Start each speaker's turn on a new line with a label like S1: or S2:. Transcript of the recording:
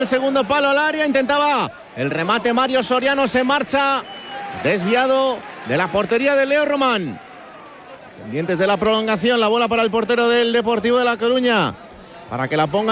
S1: El segundo palo al área, intentaba el remate Mario Soriano, se marcha desviado de la portería de Leo Román. Pendientes de la prolongación, la bola para el portero del Deportivo de La Coruña, para que la ponga